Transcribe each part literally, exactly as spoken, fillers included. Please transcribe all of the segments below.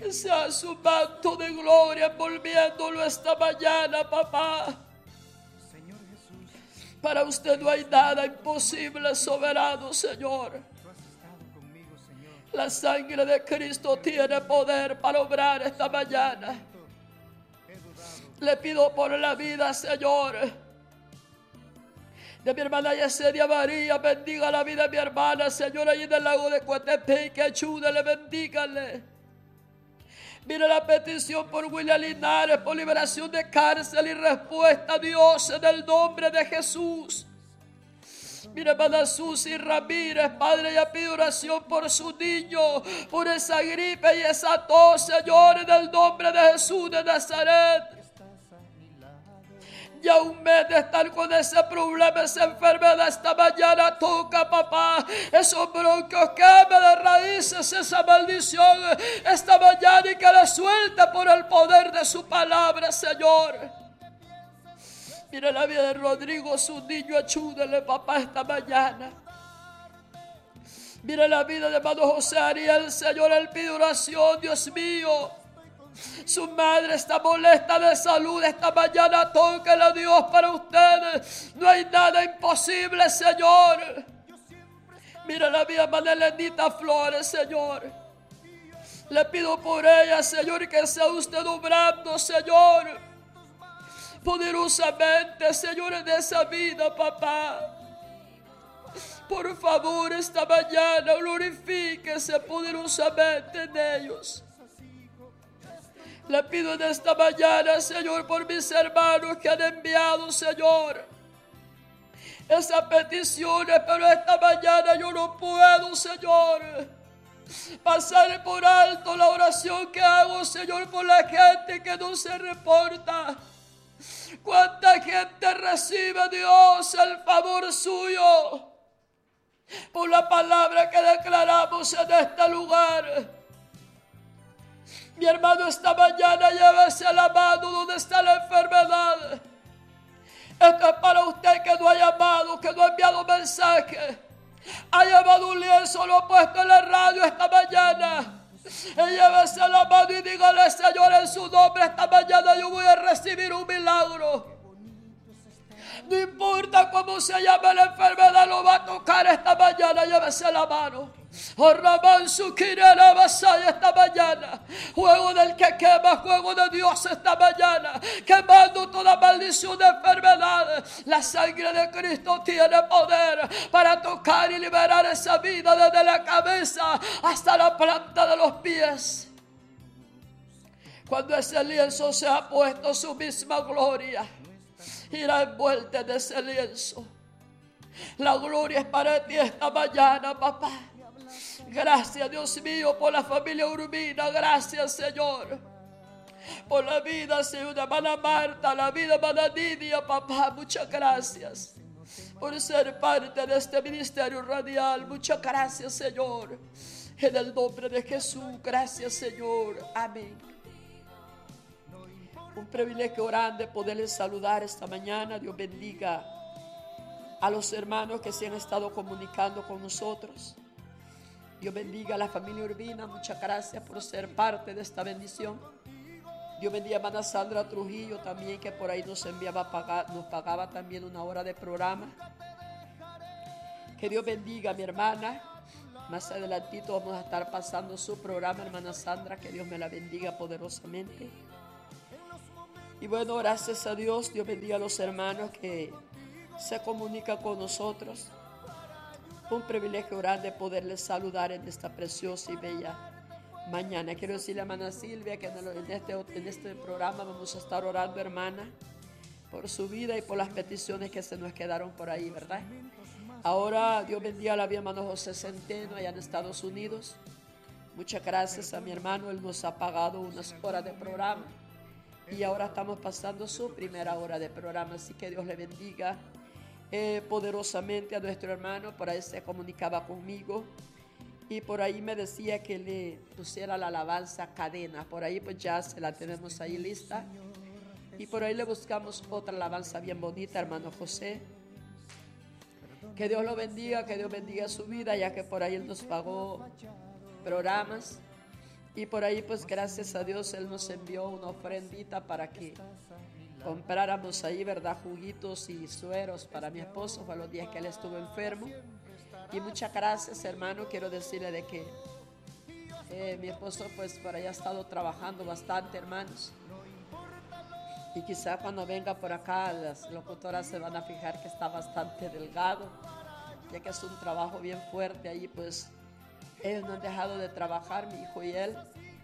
Que sea su manto de gloria envolviéndolo esta mañana, papá. Para usted no hay nada imposible, soberano Señor. La sangre de Cristo tiene poder para obrar esta mañana. Le pido por la vida, Señor, de mi hermana Yesenia María. Bendiga la vida de mi hermana, Señor, allí en el lago de Coatepeque. Ayúdale, bendígale. Mira la petición por William Linares, por liberación de cárcel y respuesta a Dios en el nombre de Jesús. Mira, hermana Susi Ramírez, Padre, ya pido oración por su niño, por esa gripe y esa tos, Señor, en el nombre de Jesús de Nazaret. Ya un mes de estar con ese problema, esa enfermedad, esta mañana toca, papá, esos bronquios, queme de raíces esa maldición esta mañana y que le suelte por el poder de su palabra, Señor. Mira la vida de Rodrigo, su niño, ayúdele, papá, esta mañana. Mira la vida de hermano José Ariel, Señor, él pide oración, Dios mío. Su madre está molesta de salud esta mañana, tóquela, Dios, para ustedes. No hay nada imposible, Señor. Mira la vida de Elenita Flores, Señor. Le pido por ella, Señor, que sea usted obrando, Señor, poderosamente, Señor, en esa vida, papá. Por favor, esta mañana glorifíquese poderosamente en ellos. Le pido en esta mañana, Señor, por mis hermanos que han enviado, Señor, esas peticiones, pero esta mañana yo no puedo, Señor, pasar por alto la oración que hago, Señor, por la gente que no se reporta. Cuánta gente recibe, Dios, el favor suyo por la palabra que declaramos en este lugar. Mi hermano, esta mañana llévese la mano donde está la enfermedad. Esto es para usted que no ha llamado, que no ha enviado mensaje. Ha llevado un lienzo, lo ha puesto en la radio esta mañana. Y llévese la mano y dígale, Señor, en su nombre esta mañana yo voy a recibir un milagro. No importa cómo se llame la enfermedad, lo va a tocar esta mañana. Llévese la mano. Oh, Ramán, su quirera vasalla esta mañana. Juego del que quema, juego de Dios esta mañana. Quemando toda maldición de enfermedad. La sangre de Cristo tiene poder para tocar y liberar esa vida desde la cabeza hasta la planta de los pies. Cuando ese lienzo se ha puesto, su misma gloria irá envuelta en ese lienzo. La gloria es para ti esta mañana, papá. Gracias, Dios mío, por la familia Urbina. Gracias, Señor, por la vida, Señor, de hermana Marta, la vida de hermana Nidia, papá. Muchas gracias por ser parte de este ministerio radial. Muchas gracias, Señor, en el nombre de Jesús. Gracias, Señor. Amén. Un privilegio grande poderles saludar esta mañana. Dios bendiga a los hermanos que se han estado comunicando con nosotros. Dios bendiga a la familia Urbina. Muchas gracias por ser parte de esta bendición. Dios bendiga a hermana Sandra Trujillo también, que por ahí nos enviaba pagar, nos pagaba también una hora de programa. Que Dios bendiga a mi hermana. Más adelantito vamos a estar pasando su programa, hermana Sandra. Que Dios me la bendiga poderosamente. Y bueno, gracias a Dios. Dios bendiga a los hermanos que se comunican con nosotros. Un privilegio grande poderles saludar en esta preciosa y bella mañana. Quiero decirle a hermana Silvia que en este, en este programa vamos a estar orando, hermana, por su vida y por las peticiones que se nos quedaron por ahí, ¿verdad? Ahora Dios bendiga a la vida hermano José Centeno allá en Estados Unidos. Muchas gracias a mi hermano, él nos ha pagado unas horas de programa y ahora estamos pasando su primera hora de programa, así que Dios le bendiga Eh, poderosamente a nuestro hermano. Por ahí se comunicaba conmigo y por ahí me decía que le pusiera la alabanza Cadena. Por ahí pues ya se la tenemos ahí lista y por ahí le buscamos otra alabanza bien bonita, hermano José. Que Dios lo bendiga, que Dios bendiga su vida, ya que por ahí él nos pagó programas Y por ahí pues gracias a Dios Él nos envió una ofrendita para que compráramos ahí, ¿verdad? Juguitos y sueros para mi esposo para los días que él estuvo enfermo. Y muchas gracias, hermano. Quiero decirle de que eh, mi esposo pues por ahí ha estado trabajando bastante, hermanos. Y quizá cuando venga por acá las locutoras se van a fijar que está bastante delgado, ya que es un trabajo bien fuerte ahí, pues ellos no han dejado de trabajar, mi hijo y él.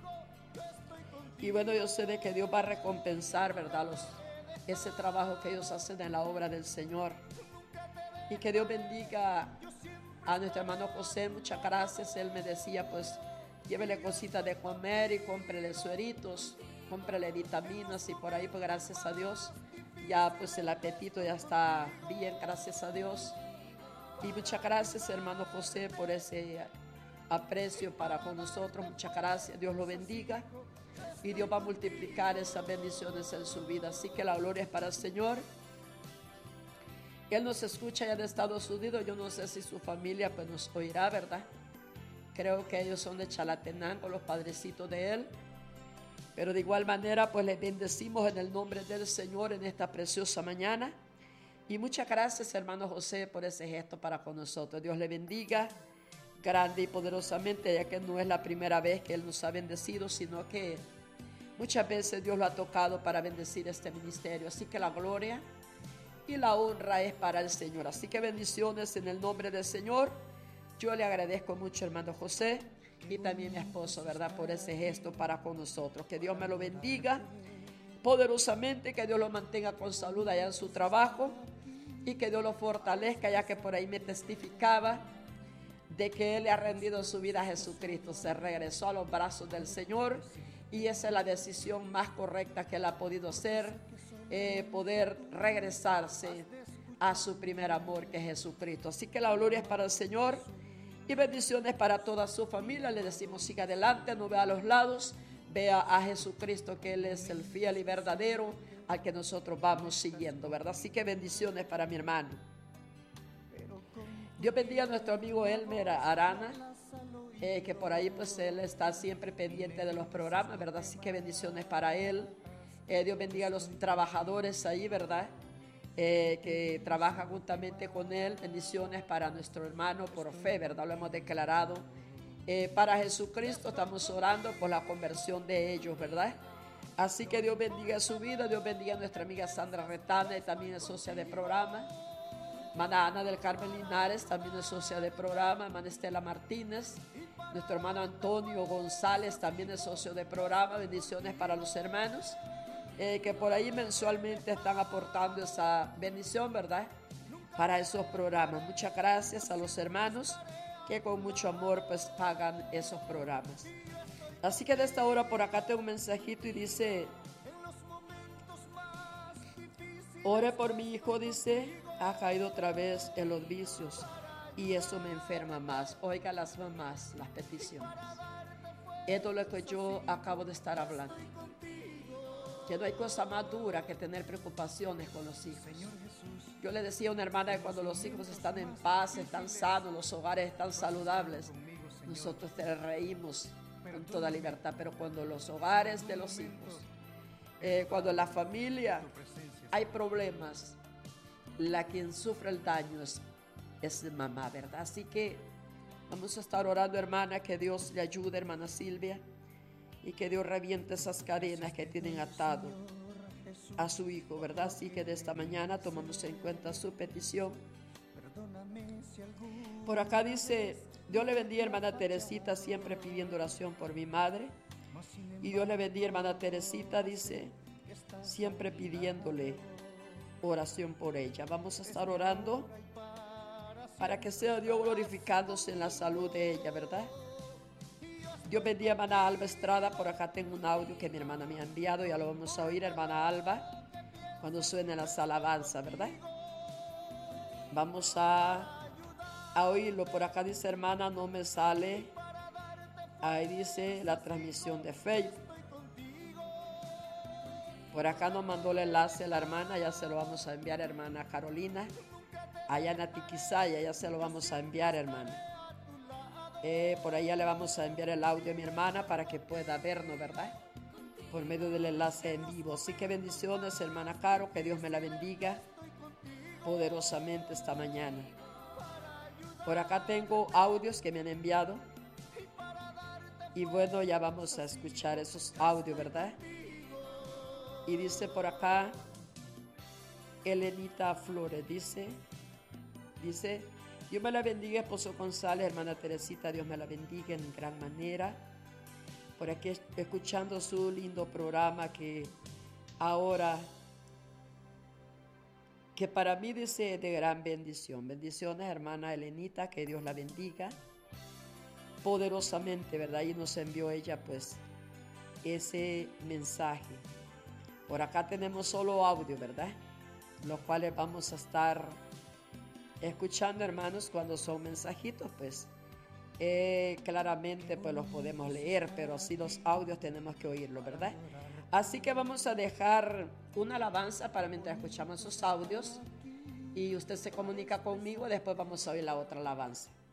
Y bueno, yo sé de que Dios va a recompensar, ¿verdad? Los, ese trabajo que ellos hacen en la obra del Señor. Y que Dios bendiga a nuestro hermano José. Muchas gracias. Él me decía, pues, llévele cositas de comer y cómprele sueritos, cómprele vitaminas y por ahí, pues, gracias a Dios, ya pues el apetito ya está bien, gracias a Dios. Y muchas gracias, hermano José, por ese aprecio para con nosotros. Muchas gracias. Dios lo bendiga. Y Dios va a multiplicar esas bendiciones en su vida. Así que la gloria es para el Señor. Él nos escucha ya de Estados Unidos. Yo no sé si su familia pues nos oirá, ¿verdad? Creo que ellos son de Chalatenango, los padrecitos de él. Pero de igual manera pues les bendecimos en el nombre del Señor en esta preciosa mañana. Y muchas gracias, hermano José, por ese gesto para con nosotros. Dios le bendiga grande y poderosamente, ya que no es la primera vez que Él nos ha bendecido, sino que muchas veces Dios lo ha tocado para bendecir este ministerio. Así que la gloria y la honra es para el Señor. Así que bendiciones en el nombre del Señor. Yo le agradezco mucho, hermano José, y también mi esposo, ¿verdad?, por ese gesto para con nosotros. Que Dios me lo bendiga poderosamente, que Dios lo mantenga con salud allá en su trabajo y que Dios lo fortalezca, ya que por ahí me testificaba de que él le ha rendido su vida a Jesucristo. Se regresó a los brazos del Señor y esa es la decisión más correcta que él ha podido hacer, eh, poder regresarse a su primer amor, que es Jesucristo. Así que la gloria es para el Señor y bendiciones para toda su familia. Le decimos siga adelante, no vea a los lados, vea a Jesucristo, que Él es el fiel y verdadero al que nosotros vamos siguiendo, ¿verdad? Así que bendiciones para mi hermano. Dios bendiga a nuestro amigo Elmer Arana, eh, que por ahí pues él está siempre pendiente de los programas, ¿verdad? Así que bendiciones para él. Eh, Dios bendiga a los trabajadores ahí, ¿verdad? Eh, que trabajan juntamente con él. Bendiciones para nuestro hermano por fe, ¿verdad? Lo hemos declarado. Eh, para Jesucristo estamos orando por la conversión de ellos, ¿verdad? Así que Dios bendiga su vida. Dios bendiga a nuestra amiga Sandra Retana, y también es socia de programa. Hermana Ana del Carmen Linares, también es socia de programa. Hermana Estela Martínez, nuestro hermano Antonio González, también es socio de programa. Bendiciones para los hermanos eh, que por ahí mensualmente están aportando esa bendición, ¿verdad?, para esos programas. Muchas gracias a los hermanos que con mucho amor pues pagan esos programas. Así que de esta hora por acá tengo un mensajito y dice: ore por mi hijo, dice, ha caído otra vez en los vicios y eso me enferma más. Oiga las mamás, las peticiones. Esto es lo que yo acabo de estar hablando. Que no hay cosa más dura que tener preocupaciones con los hijos. Yo le decía a una hermana que cuando los hijos están en paz, están sanos, los hogares están saludables, nosotros te reímos con toda libertad. Pero cuando los hogares de los hijos, eh, cuando en la familia hay problemas, la quien sufre el daño es, es mamá, ¿verdad? Así que vamos a estar orando, hermana, que Dios le ayude, hermana Silvia, y que Dios reviente esas cadenas que tienen atado a su hijo, ¿verdad? Así que de esta mañana tomamos en cuenta su petición. Por acá dice: Dios le bendiga, hermana Teresita, siempre pidiendo oración por mi madre. Y Dios le bendiga, hermana Teresita, dice, siempre pidiéndole oración por ella. Vamos a estar orando para que sea Dios glorificándose en la salud de ella, ¿verdad? Dios bendiga, hermana Alba Estrada. Por acá tengo un audio que mi hermana me ha enviado, ya lo vamos a oír, hermana Alba, cuando suene las alabanzas, ¿verdad? Vamos a, a oírlo. Por acá dice, hermana, no me sale, ahí dice la transmisión de Facebook. Por acá nos mandó el enlace la hermana, ya se lo vamos a enviar, hermana Carolina, allá en Atiquizaya, ya se lo vamos a enviar, hermana. Eh, por allá le vamos a enviar el audio a mi hermana para que pueda vernos, ¿verdad? Por medio del enlace en vivo. Así que bendiciones, hermana Caro, que Dios me la bendiga poderosamente esta mañana. Por acá tengo audios que me han enviado. Y bueno, ya vamos a escuchar esos audios, ¿verdad? Y dice por acá, Elenita Flores, dice, dice, Dios me la bendiga, esposo González, hermana Teresita, Dios me la bendiga en gran manera. Por aquí escuchando su lindo programa que ahora, que para mí dice de gran bendición. Bendiciones, hermana Elenita, que Dios la bendiga poderosamente, ¿verdad? Y nos envió ella pues ese mensaje. Por acá tenemos solo audio, ¿verdad? Los cuales vamos a estar escuchando, hermanos, cuando son mensajitos, pues eh, claramente pues los podemos leer, pero así los audios tenemos que oírlos, ¿verdad? Así que vamos a dejar una alabanza para mientras escuchamos esos audios y usted se comunica conmigo, después vamos a oír la otra alabanza.